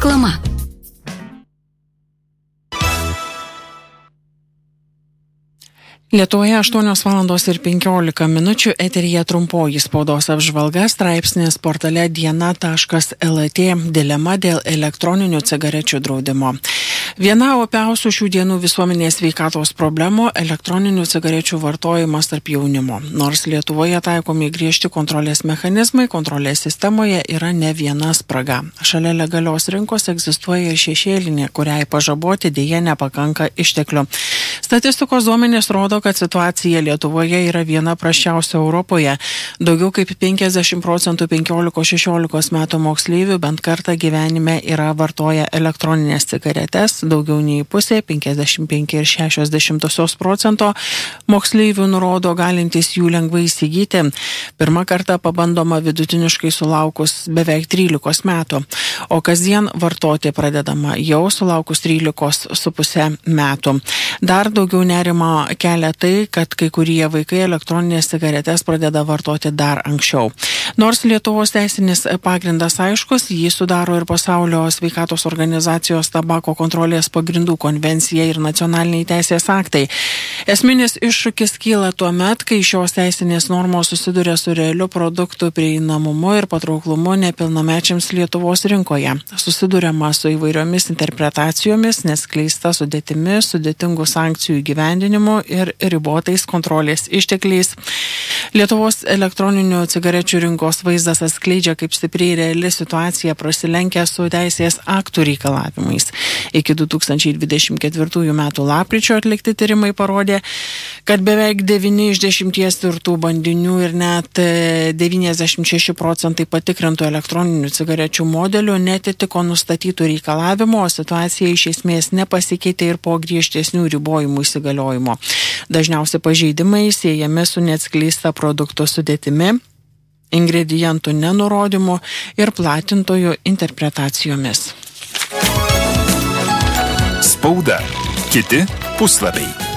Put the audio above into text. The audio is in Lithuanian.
Reklama. Lietuvoje 8:15 eteryje trumpoji spaudos apžvalga, straipsnis portale diena.lt dilema dėl elektroninių cigarečių draudimo. Viena opiausių šių dienų visuomenės sveikatos problemų - elektroninių cigarečių vartojimas tarp jaunimo. Nors Lietuvoje taikomi griežti kontrolės mechanizmai, kontrolės sistemoje yra ne viena spraga. Šalia legalios rinkos egzistuoja ir šešėlinė, kuriai pažaboti dėja nepakanka išteklių. Statistikos duomenys rodo, kad situacija Lietuvoje yra viena prasčiausia Europoje. Daugiau kaip 50% 15-16 metų moksleivių bent kartą gyvenime yra vartoję elektroninės cigaretes, daugiau nei pusė, 55,6% moksleivių nurodo galintys jų lengvai įsigyti. Pirmą kartą pabandoma vidutiniškai sulaukus beveik 13 metų, o kasdien vartoti pradedama jau sulaukus 13,5 metų. Dar daugiau nerimo kelia tai, kad kai kurie vaikai elektroninės cigaretes pradeda vartoti dar anksčiau. Nors Lietuvos teisinis pagrindas aiškus, jį sudaro ir Pasaulio sveikatos organizacijos tabako kontrolės pagrindų konvencija ir nacionaliniai teisės aktai. Esminis iššūkis kyla tuo met, kai šios teisinės normos susiduria su realiu produktų prieinamumu ir patrauklumu nepilnamečiams Lietuvos rinkoje. Susiduriama su įvairiomis interpretacijomis, neskleista sudėtimi, sudėtingų sankcijų įgyvendinimu ir ribotais kontrolės ištekliais. Lietuvos elektroninių cigarečių rinkos vaizdas atskleidžia, kaip stipriai reali situacija prasilenkia su teisės aktų reikalavimais. Iki 2024 metų lapkričio atlikti tyrimai parodė, kad beveik 9 iš 10 tirtų bandinių ir net 96% patikrintų elektroninių cigarečių modelių netitiko nustatytų reikalavimų, o situacija iš esmės nepasikeitė ir po griežtesnių ribojimų įsigaliojimo. Dažniausi pažeidimai siejami su neatskleista produkto sudėtimi, ingredientų nenurodymu ir platintojų interpretacijomis. Spauda. Kiti puslapiai.